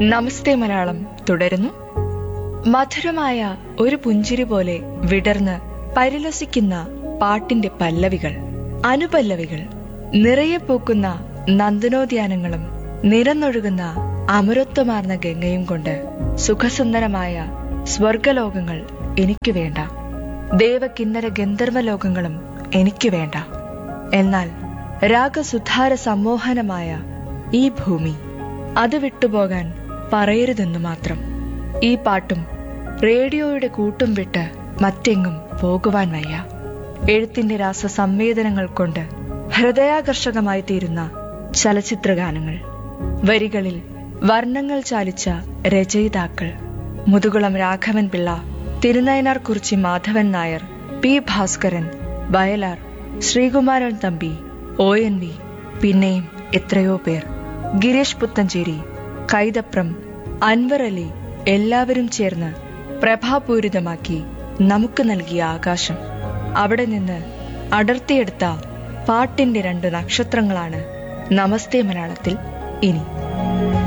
നമസ്തേ മലയാളം തുടരുന്നു. മധുരമായ ഒരു പുഞ്ചിരി പോലെ വിടർന്ന് പരിലസിക്കുന്ന പാട്ടിന്റെ പല്ലവികൾ, അനുപല്ലവികൾ, നിറയെ പൂക്കുന്ന നന്ദനോദ്യാനങ്ങളും നിരന്നൊഴുകുന്ന അമരത്വമാർന്ന ഗംഗയും കൊണ്ട് സുഖസുന്ദരമായ സ്വർഗലോകങ്ങൾ എനിക്ക് വേണ്ട. ദേവകിന്നര ഗന്ധർവലോകങ്ങളും എനിക്ക് വേണ്ട. എന്നാൽ രാഗസുധാര സമ്മോഹനമായ ഈ ഭൂമി, അത് വിട്ടുപോകാൻ പറയരുതെന്നു മാത്രം. ഈ പാട്ടും റേഡിയോയുടെ കൂട്ടും വിട്ട് മറ്റെങ്ങും പോകുവാൻ വയ്യ. എഴുത്തിന്റെ രാസസംവേദനങ്ങൾ കൊണ്ട് ഹൃദയാകർഷകമായി തീരുന്ന ചലച്ചിത്രഗാനങ്ങൾ, വരികളിൽ വർണ്ണങ്ങൾ ചാലിച്ച രചയിതാക്കൾ, മുതുകുളം രാഘവൻ പിള്ള, തിരുനയനാർ കുറിച്ചി മാധവൻ നായർ, പി ഭാസ്കരൻ, വയലാർ, ശ്രീകുമാരൻ തമ്പി, ONV, പിന്നെയും എത്രയോ പേർ, ഗിരീഷ് പുത്തഞ്ചേരി, കൈതപ്രം, അൻവർ അലി, എല്ലാവരും ചേർന്ന് പ്രഭാപൂരിതമാക്കി നമുക്ക് നൽകിയ ആകാശം. അവിടെ നിന്ന് അടർത്തിയെടുത്ത പാട്ടിന്റെ 2 നക്ഷത്രങ്ങളാണ് നമസ്തേ മലയാളത്തിൽ ഇനി.